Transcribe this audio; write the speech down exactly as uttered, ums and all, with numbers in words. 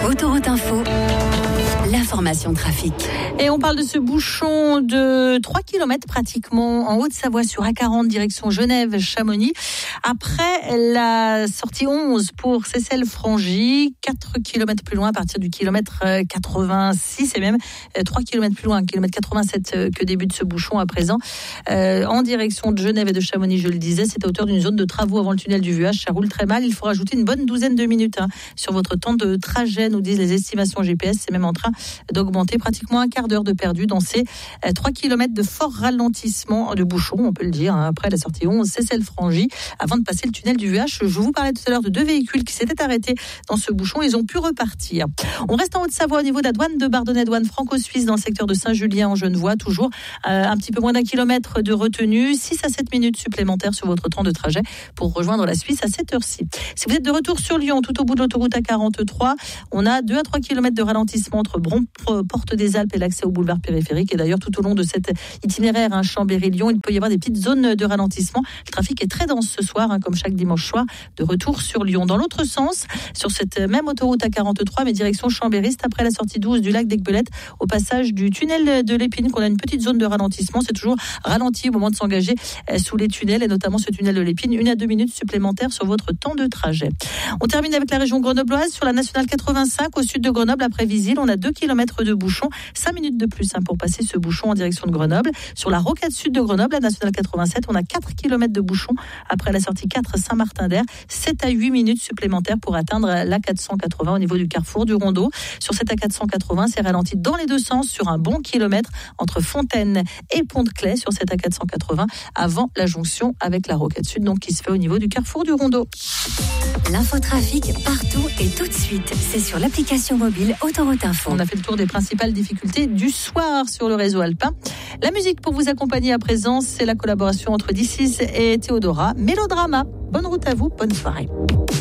Autoroute Info, l'information trafic. Et on parle de ce bouchon de trois kilomètres pratiquement en Haute-Savoie sur A quarante direction Genève-Chamonix. Après la sortie onze pour Seyssel-Frangy, quatre kilomètres plus loin à partir du kilomètre quatre-vingt-six et même trois kilomètres plus loin, kilomètre quatre-vingt-sept que débute ce bouchon à présent. Euh, en direction de Genève et de Chamonix, je le disais, c'est à hauteur d'une zone de travaux avant le tunnel du Vuage. Ça roule très mal. Il faut rajouter une bonne douzaine de minutes hein, sur votre temps de trajet, nous disent les estimations G P S. C'est même en train d'augmenter pratiquement un quart d'heure de perdu dans ces trois kilomètres de fort ralentissement de bouchon, on peut le dire, hein, après la sortie onze, Seyssel-Frangy, avant de passer le tunnel du V H. Je vous parlais tout à l'heure de deux véhicules qui s'étaient arrêtés dans ce bouchon. Ils ont pu repartir. On reste en Haute-Savoie au niveau de la douane de Bardonnay, douane franco-suisse dans le secteur de Saint-Julien en Genevois. Toujours euh, un petit peu moins d'un kilomètre de retenue, six à sept minutes supplémentaires sur votre temps de trajet pour rejoindre la Suisse à cette heure-ci. Si vous êtes de retour sur Lyon, tout au bout de l'autoroute A quarante-trois, on a deux à trois kilomètres de ralentissement entre Bron, Porte des Alpes et l'accès au boulevard périphérique. Et d'ailleurs, tout au long de cet itinéraire hein, Chambéry-Lyon, il peut y avoir des petites zones de ralentissement. Le trafic est très dense ce soir, hein, comme chaque dimanche soir, de retour sur Lyon. Dans l'autre sens, sur cette même autoroute A quarante-trois, mais direction Chambéry, c'est après la sortie douze du lac d'Aiguebelette, au passage du tunnel de l'Épine, qu'on a une petite zone de ralentissement. C'est toujours ralenti au moment de s'engager euh, sous les tunnels, et notamment ce tunnel de l'Épine, une à deux minutes supplémentaires sur votre temps de trajet. On termine avec la région grenobloise, sur la nationale quatre-vingt-cinq, au sud de Grenoble, après Visil, on a deux kilomètres de bouchon, cinq minutes de plus hein, pour passer ce bouchon en direction de Grenoble. Sur la rocade sud de Grenoble, la nationale quatre-vingt-sept, on a quatre kilomètres de bouchon après la sortie quatre Saint-Martin-d'Air, sept à huit minutes supplémentaires pour atteindre l'A quatre cent quatre-vingts au niveau du carrefour du Rondeau. Sur cette A quatre cent quatre-vingts, c'est ralenti dans les deux sens sur un bon kilomètre entre Fontaine et Pont-de-Claix sur cette A quatre cent quatre-vingts avant la jonction avec la rocade sud donc qui se fait au niveau du carrefour du Rondeau. L'infotrafic partout et tout de suite, c'est sur l'application mobile Autoroute Info. On a fait le tour des principales difficultés du soir sur le réseau alpin. La musique pour vous accompagner à présent, c'est la collaboration entre D six et Théodora, Mélodrama. Bonne route à vous, bonne soirée.